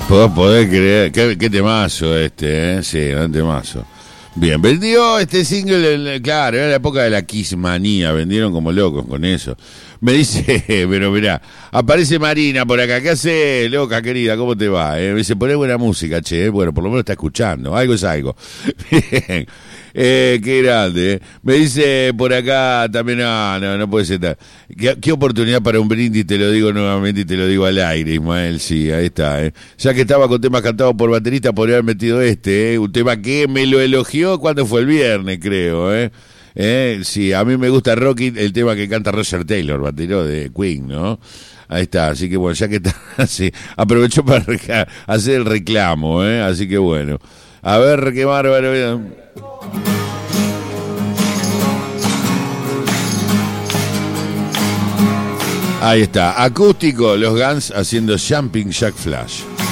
Podés creer, qué temazo este, sí, un temazo. Bien, vendió este single, claro, era la época de la Kissmanía, vendieron como locos con eso. Me dice, pero mirá, aparece Marina por acá, ¿qué hace, loca querida? ¿Cómo te va? Me dice, poné buena música, che, bueno, por lo menos está escuchando, algo es algo. Bien, qué grande. Me dice por acá también, no puede ser tal. ¿Qué oportunidad para un brindis? Te lo digo nuevamente y te lo digo al aire, Ismael, sí, ahí está. Ya que estaba con temas cantados por baterista, podría haber metido un tema que me lo elogió cuando fue el viernes, creo, sí, a mí me gusta Rocky, el tema que canta Roger Taylor, baterista de Queen, ¿no? Ahí está, así que bueno, ya que está, sí, aprovecho para hacer el reclamo, así que bueno. A ver, qué bárbaro. Ahí está, acústico, los Guns haciendo Jumping Jack Flash.